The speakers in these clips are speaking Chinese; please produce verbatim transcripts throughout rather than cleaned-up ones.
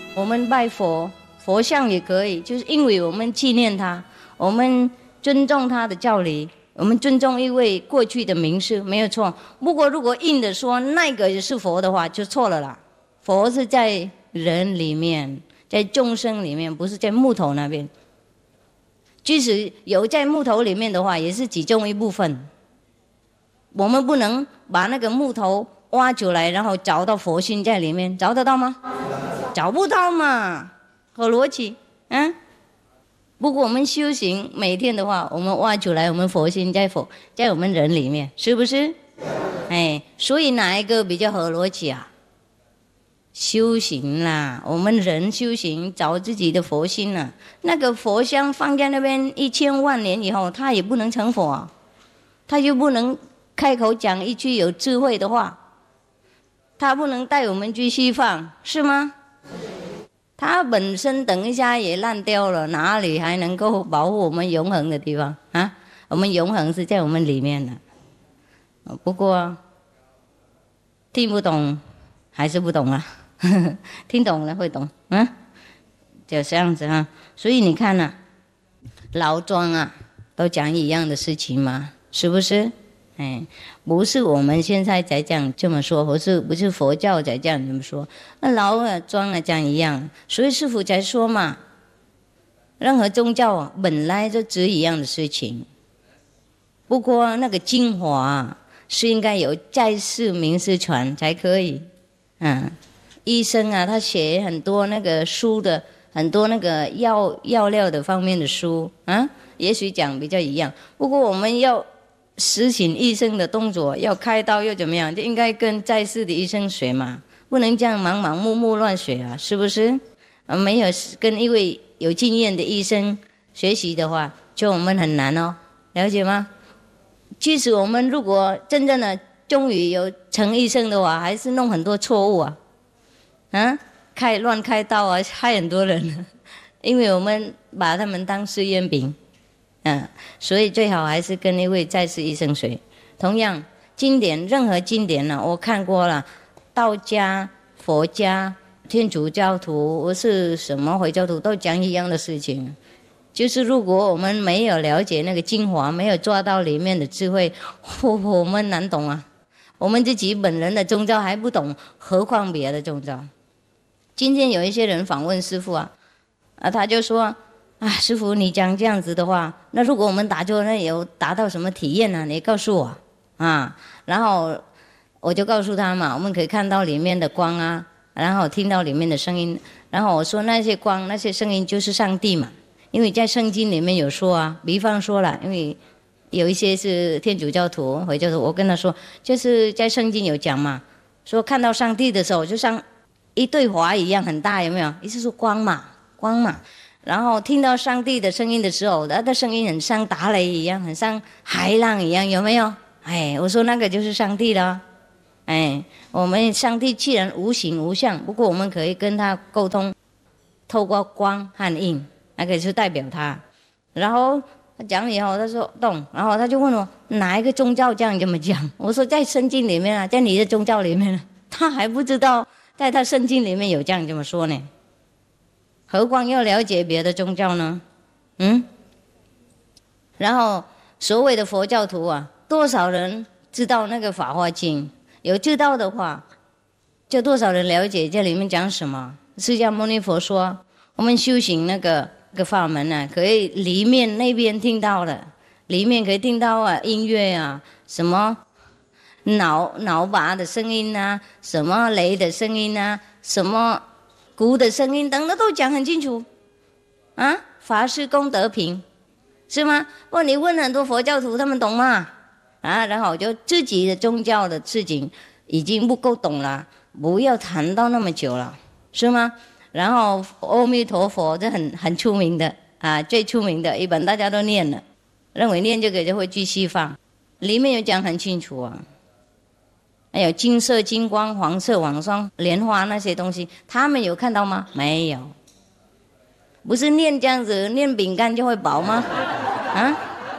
我们拜佛，佛像也可以，就是因为我们纪念他，我们尊重他的教理，我们尊重一位过去的名师，没有错。不过如果硬的说那个也是佛的话，就错了啦。佛是在人里面，在众生里面，不是在木头那边。即使有在木头里面的话，也是其中一部分。我们不能把那个木头挖出来，然后找到佛心在里面，找得到吗？找不到嘛，合逻辑，嗯。不过我们修行每天的话，我们挖出来，我们佛心在佛在我们人里面，是不是？哎，所以哪一个比较合逻辑啊？修行啦，我们人修行找自己的佛心啊。那个佛像放在那边一千万年以后，他也不能成佛啊，他又不能开口讲一句有智慧的话，他不能带我们去西方，是吗？他本身等一下也烂掉了，哪里还能够保护我们永恒的地方啊？我们永恒是在我们里面的。不过听不懂还是不懂啊，听懂了会懂，嗯，就这样子啊。所以你看啊，老庄啊，都讲一样的事情嘛，是不是？哎，不是我们现在才讲这么说，不是不是佛教才这样这么说，那老啊庄啊讲一样，所以师父才说嘛，任何宗教啊本来就指一样的事情，不过那个精华啊是应该有在世名师传才可以。嗯，医生啊，他写很多那个书的，很多那个药药料的方面的书啊，也许讲比较一样，不过我们要实行医生的动作，要开刀又怎么样，就应该跟在世的医生学嘛，不能这样盲盲目目乱学啊，是不是？啊，没有跟一位有经验的医生学习的话，就我们很难哦，了解吗？即使我们如果真正的终于有成医生的话，还是弄很多错误啊，啊，开乱开刀啊，害很多人，因为我们把他们当试验品。嗯，所以最好还是跟一位在世医生学。同样，经典任何经典呢、啊，我看过了，道家、佛家、天主教徒，或是什么回教徒，都讲一样的事情。就是如果我们没有了解那个精华，没有抓到里面的智慧，我我们难懂啊。我们自己本人的宗教还不懂，何况别的宗教。今天有一些人访问师父啊，啊，他就说。啊，师父，你讲这样子的话，那如果我们打坐，那有达到什么体验呢、啊？你告诉我啊。然后我就告诉他嘛，我们可以看到里面的光啊，然后听到里面的声音。然后我说那些光、那些声音就是上帝嘛，因为在圣经里面有说啊。比方说了，因为有一些是天主教徒、回教徒，我跟他说，就是在圣经有讲嘛，说看到上帝的时候，就像一对华一样很大，有没有？意思是光嘛，光嘛。然后听到上帝的声音的时候，他的声音很像打雷一样，很像海浪一样，有没有？哎，我说那个就是上帝了。哎，我们上帝既然无形无相，不过我们可以跟他沟通，透过光和印，那个就代表他。然后他讲以后，他说懂，然后他就问我哪一个宗教这样这么讲？我说在圣经里面啊，在你的宗教里面，他还不知道在他圣经里面有这样这么说呢。何况要了解别的宗教呢？嗯，然后所谓的佛教徒啊，多少人知道那个《法华经》？有知道的话，就多少人了解这里面讲什么？释迦牟尼佛说，我们修行那个那个法门啊，可以里面那边听到的，里面可以听到啊音乐啊，什么脑脑拔的声音啊，什么雷的声音啊，什么。鼓的声音等等都讲很清楚啊，法师功德品是吗？不，你问很多佛教徒他们懂吗？啊，然后就自己的宗教的事情已经不够懂了，不要谈到那么久了，是吗？然后阿弥陀佛这很很出名的啊，最出名的一本大家都念了，认为念这个就会去西方，里面有讲很清楚啊。还有金色、金光、黄色、网霜、莲花那些东西，他们有看到吗？没有。不是念这样子，念饼干就会饱吗？啊，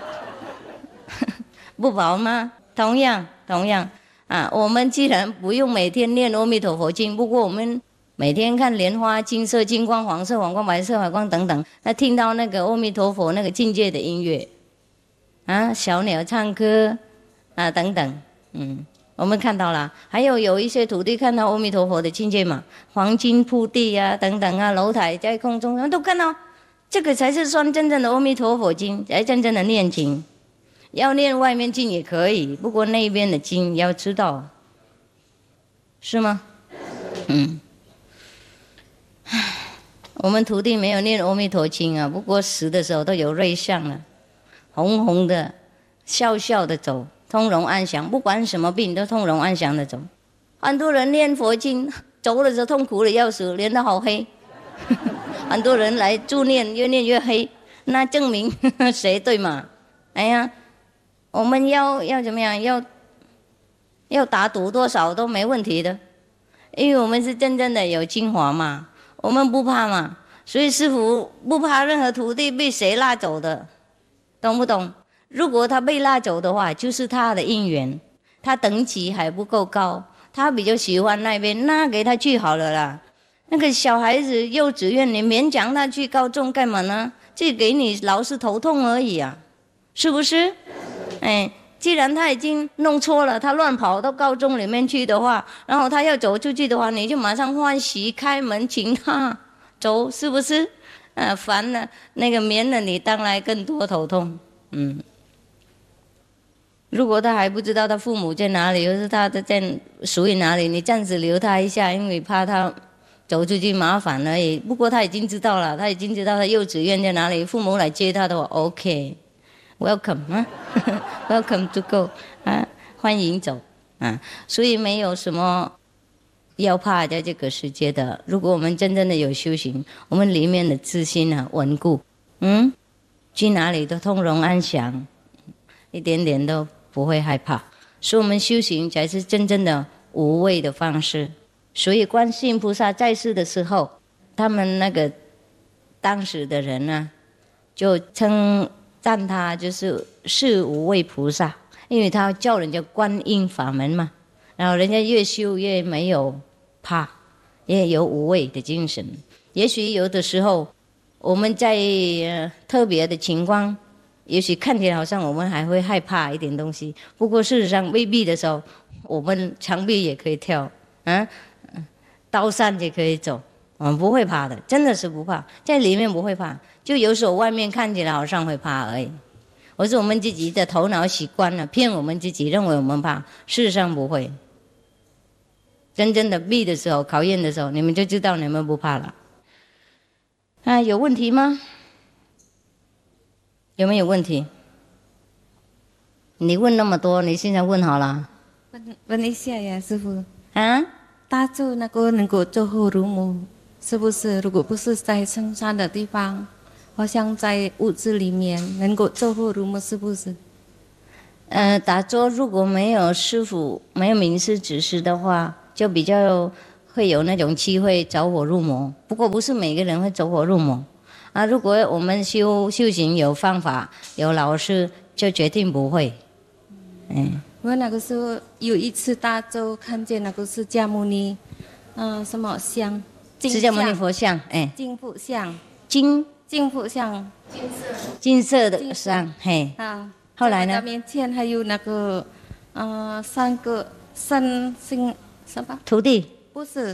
不饱吗？同样，同样啊，我们既然不用每天念阿弥陀佛经，不过我们每天看莲花、金色、金光、黄色、黄光、白色、白光等等，那听到那个阿弥陀佛那个境界的音乐，啊，小鸟唱歌啊等等，嗯，我们看到了。还有有一些徒弟看到阿弥陀佛的境界嘛，黄金铺地啊等等啊，楼台在空中，他们都看到，这个才是算真正的阿弥陀佛经，才真正的念经。要念外面经也可以，不过那边的经要知道，是吗？嗯，我们徒弟没有念阿弥陀经啊，不过死的时候都有瑞相了，红红的，笑笑的走，通融安详，不管什么病都通融安详的走。很多人念佛经走的时候痛苦的要死，脸都好黑。很多人来助念，越念越黑，那证明谁对嘛？哎呀。我们要要怎么样？要要打赌多少都没问题的，因为我们是真正的有精华嘛，我们不怕嘛，所以师父不怕任何徒弟被谁拉走的，懂不懂？如果他被拉走的话，就是他的因缘，他等级还不够高，他比较喜欢那边，那给他去好了啦。那个小孩子幼稚园，你勉强他去高中干嘛呢？这给你老是头痛而已啊，是不是？哎，既然他已经弄错了，他乱跑到高中里面去的话，然后他要走出去的话，你就马上欢喜开门请他走，是不是？啊，烦了，那个免了你当然更多头痛。嗯，如果他还不知道他父母在哪里，或是他在属于哪里，你暂时留他一下，因为怕他走出去麻烦而已。不过他已经知道了，他已经知道他幼稚园在哪里，父母来接他的话 ，OK。Welcome 啊，Welcome to go 啊，欢迎走啊，所以没有什么要怕在这个世界的。如果我们真正的有修行，我们里面的自信啊稳固，嗯，去哪里都通融安详，一点点都不会害怕。所以我们修行才是真正的无畏的方式。所以观世音菩萨在世的时候，他们那个当时的人呢、啊，就称赞他就是是无畏菩萨，因为他叫人家观音法门嘛，然后人家越修越没有怕，也有无畏的精神。也许有的时候我们在、呃、特别的情况，也许看起来好像我们还会害怕一点东西，不过事实上未必的时候，我们墙壁也可以跳，啊，刀山也可以走，我们不会怕的，真的是不怕，在里面不会怕，就有时候外面看起来好像会怕而已。我是我们自己的头脑习惯了，骗我们自己，认为我们怕，事实上不会。真正的逼的时候，考验的时候，你们就知道你们不怕了。啊，有问题吗？有没有问题？你问那么多，你现在问好了。 问问一下呀，师父。 啊？ 大咒那个能够走火入魔，是不是？如果不是在深山的地方，好像在屋子里面能够走火入魔，是不是？ 呃，打坐如果没有师父、没有明师指示的话，就比较会有那种机会走火入魔。不过不是每个人会走火入魔啊。如果我们修修行有方法、有老师，就决定不会。嗯。 我那个时候有一次大咒，看见那个释迦牟尼，嗯、呃，什么像？ 释迦牟尼佛像，哎， 金佛像， 金金佛像，金色金色的像，嘿。 啊。 后来呢？ 面前还有那个，呃，三个三星什么？ 徒弟？ 不是。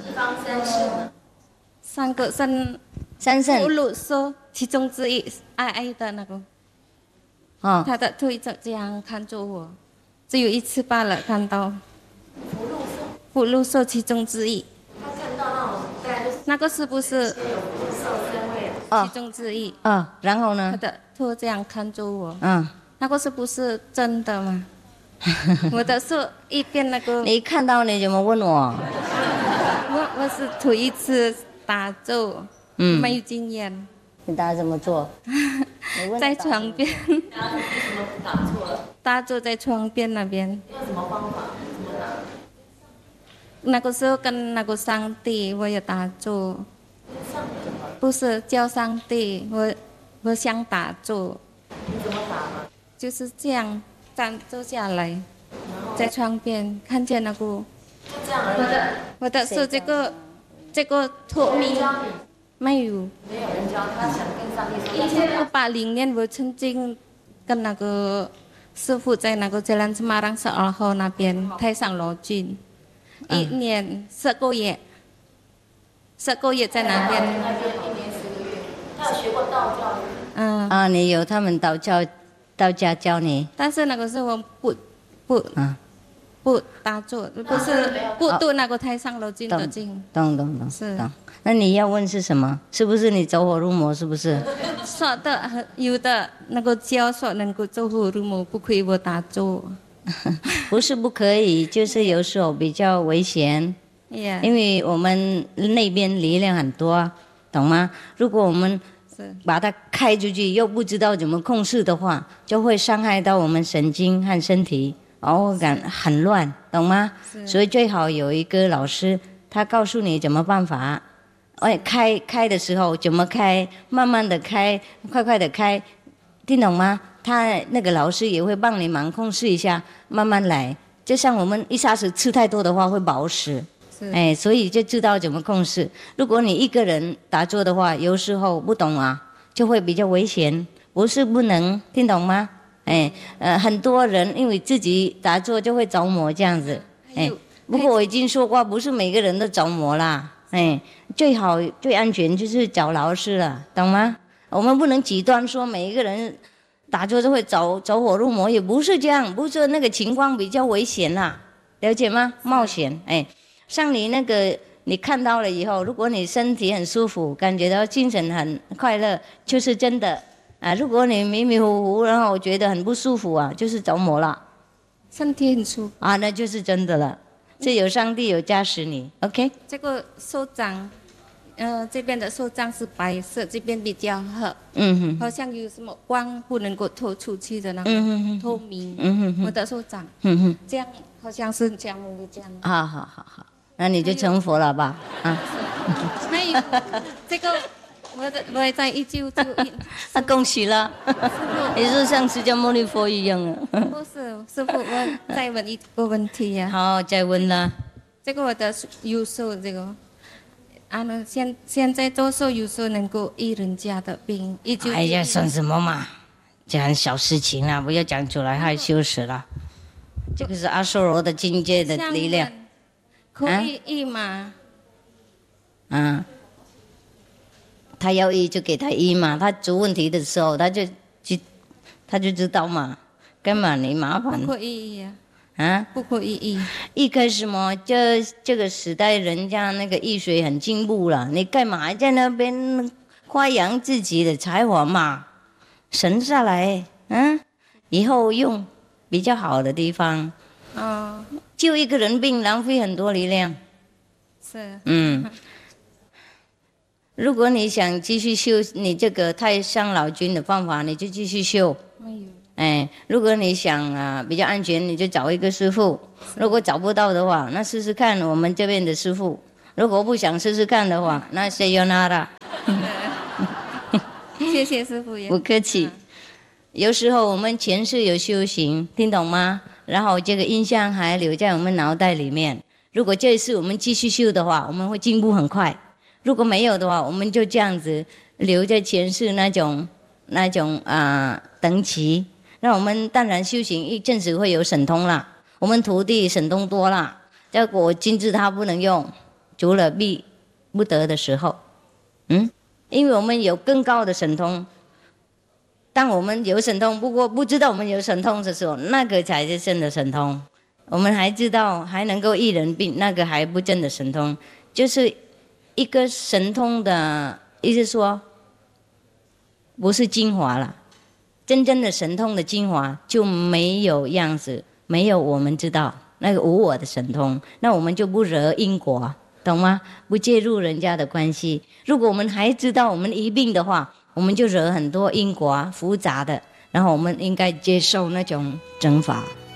三个三三圣。 葫芦说其中之一，矮矮的那个。 哦。 他的腿就这样看着我。只有一次罢了，看到福禄寿其中之一。他看到那种那个是不是其中之一？ 哦，哦，然后呢？ 他的头这样看着我。 嗯。 那个是不是真的吗？我的手一边那个。 你看到你怎么问我？ 我我是头一次打咒，嗯，没有经验。 你打怎么做？ 在床边。打坐在床边那边。用什么方法？怎么打？那个时候跟那个上帝，我有打坐。不是叫上帝，我我想打坐。你怎么打吗？就是这样站坐下来，在床边看见那个。就这样而已。我的我的手这个这个透明没有， 没有人教他，想跟上帝说。 以前八零年我曾经跟那个师傅在那个 Jalan Semarang 十二号那边太上老君，一年十个月，十个月在那边。 那边一年十个月，他有学过道教。 嗯啊，你有他们道教道家教你？ 但是那个时候不不啊。 不打坐，不是不读那个太上老君的经。 懂懂懂。 是。 懂。那你要问是什么？是不是你走火入魔？是不是？ 说的有的那个教说能够走火入魔，不可以我打坐。 不是不可以，就是有时候比较危险。 Yeah. 因为我们那边力量很多，懂吗？如果我们把它开出去，又不知道怎么控制的话，就会伤害到我们神经和身体。然后感很乱，懂吗？所以最好有一个老师，他告诉你怎么办法。哎，开开的时候怎么开，慢慢的开，快快的开，听懂吗？他那个老师也会帮你忙控制一下，慢慢来。就像我们一下子吃太多的话会饱食，哎，所以就知道怎么控制。如果你一个人打坐的话，有时候不懂啊，就会比较危险。不是不能，听懂吗？哎，呃，很多人因为自己打坐就会着魔这样子，哎，不过我已经说过，不是每个人都着魔啦，哎，最好最安全就是找老师了，懂吗？我们不能极端说每一个人打坐就会着着火入魔，也不是这样，不是那个情况比较危险啦，了解吗？冒险，哎，像你那个你看到了以后，如果你身体很舒服，感觉到精神很快乐，就是真的。啊，如果你迷迷糊糊，然后我觉得很不舒服啊，就是着魔了。 身体很舒服啊，那就是真的了。这有上帝有加持你 ，OK？ 这个手掌，呃，这边的手掌是白色，这边比较黑。 嗯哼。 好像有什么光不能够透出去的那个、 嗯、 透明。 嗯哼。 我的手掌。 嗯哼。 这样好像是这样这样。 好好好好，那你就成佛了吧？啊。 还有这个。我的我也在一九九一， 那恭喜了，你是像释迦牟尼佛一样啊。 不是，师父，我再问一个问题呀、 啊。好，再问了。 这个我的右手这个，啊，那现现在多数有时候能够医人家的病，一九。 哎呀，算什么嘛，这很小事情啦，不要讲出来害羞死了。这个是阿修罗的境界的力量。 可以医吗？ 啊。他要医就给他医嘛，他出问题的时候他就就他就知道嘛，干嘛你麻烦？ 不可以呀、 啊。啊？ 不可以医。 医开什么？这这个时代人家那个医学很进步了，你干嘛在那边夸扬自己的才华嘛？省下来，嗯、啊，以后用比较好的地方。 哦。 救一个人病浪费很多力量。 是。 嗯。如果你想继续修你这个太上老君的方法，你就继续修。 没有。 哎，如果你想啊比较安全，你就找一个师傅。如果找不到的话，那试试看我们这边的师傅。如果不想试试看的话，那 sayonara。 谢谢师傅。 不客气。有时候我们前世有修行，听懂吗？然后这个印象还留在我们脑袋里面。如果这一次我们继续修的话，我们会进步很快。如果没有的话，我们就这样子留在前世那种那种啊、呃、等级。那我们当然修行一阵子会有神通啦，我们徒弟神通多啦，结果金字塔不能用，除了必不得的时候，嗯，因为我们有更高的神通。当我们有神通，不过不知道我们有神通的时候，那个才是真的神通。我们还知道还能够医人病，那个还不真的神通，就是一个神通的意思说，不是精华了。真正的神通的精华就没有样子，没有我们知道那个无我的神通，那我们就不惹因果，懂吗？不介入人家的关系。如果我们还知道我们一病的话，我们就惹很多因果复杂的，然后我们应该接受那种惩罚。